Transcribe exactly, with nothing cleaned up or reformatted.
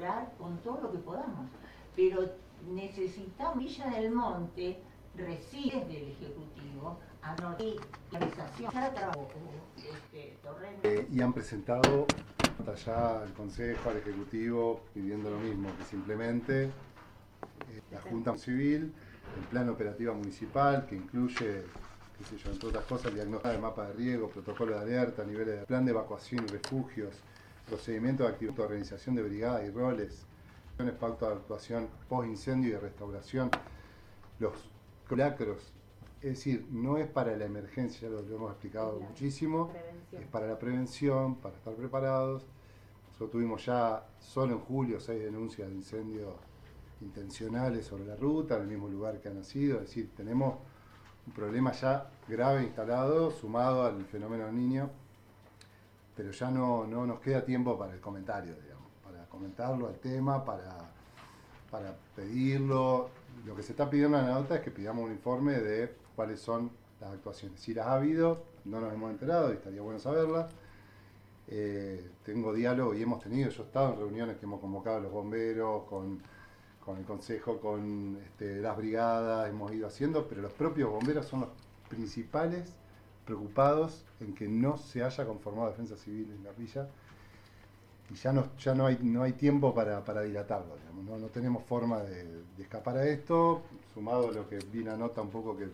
colaborar con todo lo que podamos, pero necesitamos Villa del Monte recibe del Ejecutivo a la organización este, eh, y han presentado allá al Consejo, al Ejecutivo, pidiendo lo mismo, que se implemente eh, la Junta Civil, el Plan Operativo Municipal, que incluye, qué sé yo, entre otras cosas, el diagnóstico de mapa de riesgo, protocolo de alerta, niveles de plan de evacuación y refugios, procedimiento de actividad de organización de brigadas y roles, pauta de actuación post-incendio y de restauración, los colacros. Es decir, no es para la emergencia, lo, lo hemos explicado muchísimo, prevención. Es para la prevención, para estar preparados. Nosotros tuvimos ya solo en julio seis denuncias de incendios intencionales sobre la ruta, en el mismo lugar que ha nacido, es decir, tenemos un problema ya grave instalado, sumado al fenómeno del Niño, pero ya no, no nos queda tiempo para el comentario, digamos, para comentarlo al tema, para, para pedirlo. Lo que se está pidiendo en la nota es que pidamos un informe de cuáles son las actuaciones. Si las ha habido, no nos hemos enterado y estaría bueno saberlas. Eh, tengo diálogo y hemos tenido, yo he estado en reuniones que hemos convocado a los bomberos, con, con el consejo, con este, las brigadas, hemos ido haciendo, pero los propios bomberos son los principales preocupados en que no se haya conformado defensa civil en la villa y ya no, ya no, hay, no hay tiempo para, para dilatarlo, digamos, ¿no? No tenemos forma de, de escapar a esto, sumado a lo que vi la nota un poco que